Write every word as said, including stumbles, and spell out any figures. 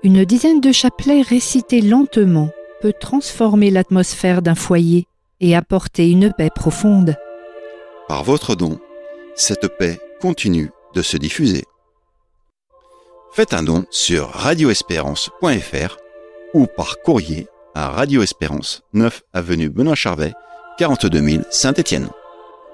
Une dizaine de chapelets récités lentement peut transformer l'atmosphère d'un foyer et apporter une paix profonde. Par votre don, cette paix continue de se diffuser. Faites un don sur radio espérance point f r ou par courrier à Radio Espérance, neuf avenue Benoît Charvet, quarante-deux mille Saint-Étienne.